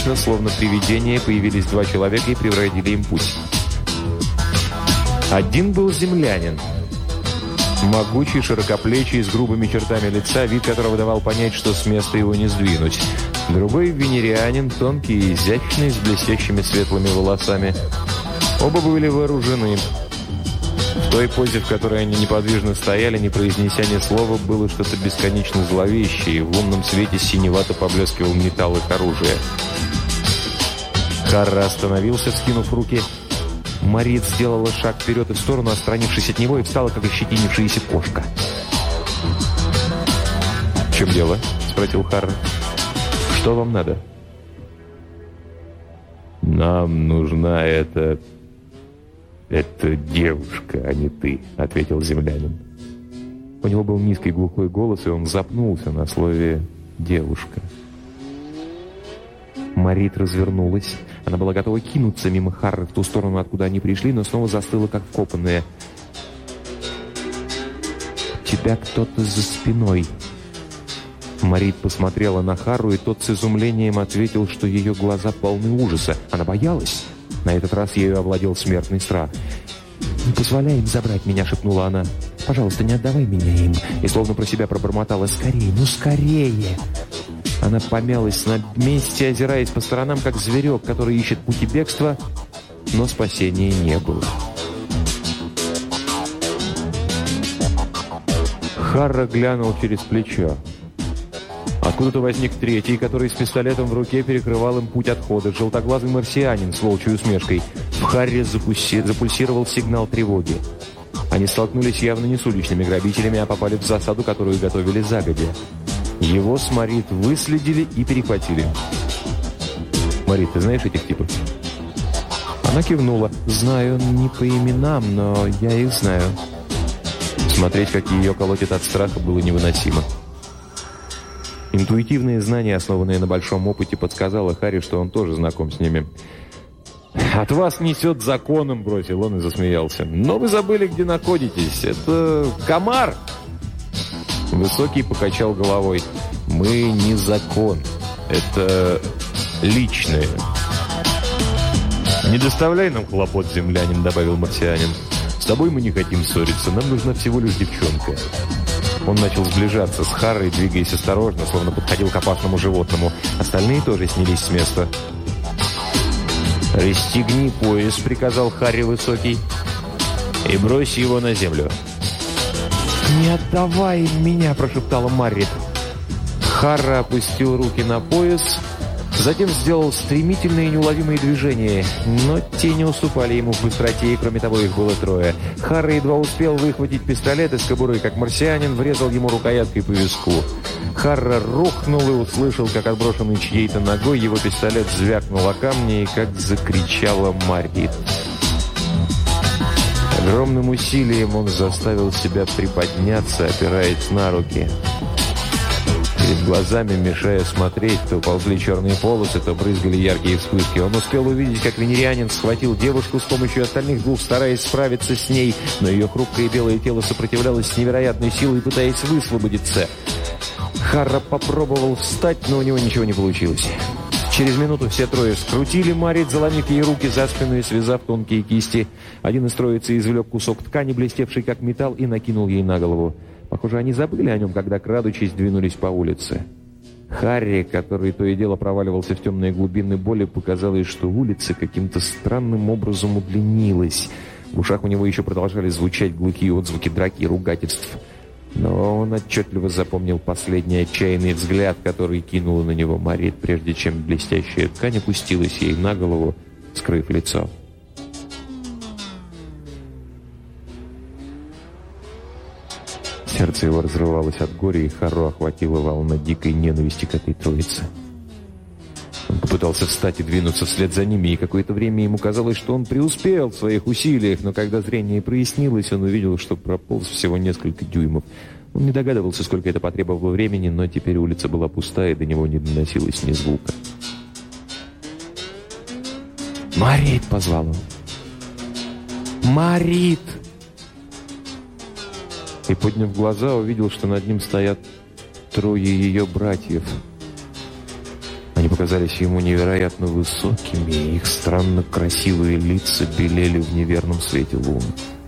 Точно, словно привидения, появились два человека и преградили им путь. Один был землянин. Могучий, широкоплечий, с грубыми чертами лица, вид которого давал понять, что с места его не сдвинуть. Другой венерианин, тонкий и изящный, с блестящими светлыми волосами. Оба были вооружены. В той позе, в которой они неподвижно стояли, не произнеся ни слова, было что-то бесконечно зловещее, и в лунном свете синевато поблескивал металл их оружия. Харра остановился, вскинув руки. Марит сделала шаг вперед и в сторону, отстранившись от него, и встала, как ощетинившаяся кошка. «В чем дело?» — спросил Харра. «Что вам надо?» «Нам нужна эта девушка, а не ты», — ответил землянин. У него был низкий глухой голос, и он запнулся на слове «девушка». Марит развернулась. Она была готова кинуться мимо Харры в ту сторону, откуда они пришли, но снова застыла, как вкопанная. «Тебя кто-то за спиной». Марит посмотрела на Харру, и тот с изумлением ответил, что ее глаза полны ужаса. Она боялась. На этот раз ею овладел смертный страх. «Не позволяй им забрать меня», — шепнула она. «Пожалуйста, не отдавай меня им». И словно про себя пробормотала: «Скорее, ну скорее!» Она помялась на месте, озираясь по сторонам, как зверек, который ищет пути бегства, но спасения не было. Харра глянул через плечо. Откуда-то возник третий, который с пистолетом в руке перекрывал им путь отхода. Желтоглазый марсианин с волчьей усмешкой. В Харре запульсировал сигнал тревоги. Они столкнулись явно не с уличными грабителями, а попали в засаду, которую готовили загодя. Его с Марит выследили и перехватили. «Марит, ты знаешь этих типов?» Она кивнула. «Знаю, не по именам, но я их знаю». Смотреть, как ее колотит от страха, было невыносимо. Интуитивные знания, основанные на большом опыте, подсказало Харри, что он тоже знаком с ними. «От вас несет законом», — бросил он и засмеялся. «Но вы забыли, где находитесь. Это комар!» Высокий покачал головой. «Мы не закон. Это личное». «Не доставляй нам хлопот, землянин», — добавил марсианин. «С тобой мы не хотим ссориться. Нам нужна всего лишь девчонка». Он начал сближаться с Харрой, двигаясь осторожно, словно подходил к опасному животному. Остальные тоже снялись с места. «Расстегни пояс», — приказал Харри Высокий, — «и брось его на землю». «Не отдавай меня», — прошептала Марит. Харра опустил руки на пояс, затем сделал стремительные и неуловимые движения, но те не уступали ему в быстроте, и кроме того их было трое. Харра едва успел выхватить пистолет из кобуры, как марсианин врезал ему рукояткой по виску. Харра рухнул и услышал, как отброшенный чьей-то ногой его пистолет звякнул о камни, и как закричала Марит. Огромным усилием он заставил себя приподняться, опираясь на руки. Перед глазами, мешая смотреть, то ползли черные полосы, то брызгали яркие вспышки. Он успел увидеть, как венерианин схватил девушку с помощью остальных двух, стараясь справиться с ней, но ее хрупкое белое тело сопротивлялось с невероятной силой, пытаясь высвободиться. Харра попробовал встать, но у него ничего не получилось. Через минуту все трое скрутили Марит, заломив ей руки за спину и связав тонкие кисти. Один из троицы извлек кусок ткани, блестевший как металл, и накинул ей на голову. Похоже, они забыли о нем, когда, крадучись, двинулись по улице. Харри, который то и дело проваливался в темные глубины боли, показалось, что улица каким-то странным образом удлинилась. В ушах у него еще продолжали звучать глухие отзвуки драки и ругательств. Но он отчетливо запомнил последний отчаянный взгляд, который кинула на него Марит, прежде чем блестящая ткань опустилась ей на голову, скрыв лицо. Сердце его разрывалось от горя, и Харру охватила волна дикой ненависти к этой троице. Он попытался встать и двинуться вслед за ними, и какое-то время ему казалось, что он преуспел в своих усилиях, но когда зрение прояснилось, он увидел, что прополз всего несколько дюймов. Он не догадывался, сколько это потребовало времени, но теперь улица была пустая, и до него не доносилось ни звука. «Марит!» — позвал он. «Марит!» И, подняв глаза, увидел, что над ним стоят трое ее братьев. Они показались ему невероятно высокими, и их странно красивые лица белели в неверном свете лун.